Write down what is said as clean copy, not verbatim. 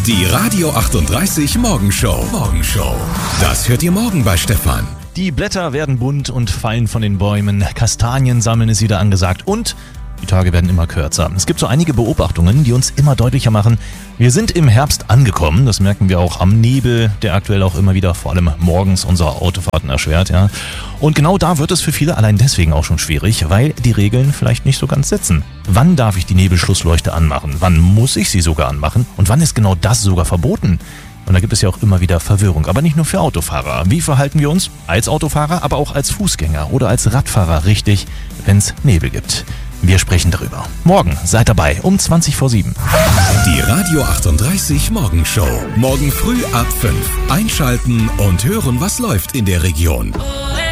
Die Radio 38 Morgenshow. Das hört ihr morgen bei Stefan. Die Blätter werden bunt und fallen von den Bäumen. Kastanien sammeln ist wieder angesagt und die Tage werden immer kürzer. Es gibt so einige Beobachtungen, die uns immer deutlicher machen, wir sind im Herbst angekommen. Das merken wir auch am Nebel, der aktuell auch immer wieder vor allem morgens unsere Autofahrten erschwert. Ja. Und genau da wird es für viele allein deswegen auch schon schwierig, weil die Regeln vielleicht nicht so ganz sitzen. Wann darf ich die Nebelschlussleuchte anmachen? Wann muss ich sie sogar anmachen? Und wann ist genau das sogar verboten? Und da gibt es ja auch immer wieder Verwirrung, aber nicht nur für Autofahrer. Wie verhalten wir uns als Autofahrer, aber auch als Fußgänger oder als Radfahrer richtig, wenn es Nebel gibt? Wir sprechen darüber. Morgen seid dabei um 7:20. Die Radio 38 Morgenshow. Morgen früh ab 5. Einschalten und hören, was läuft in der Region.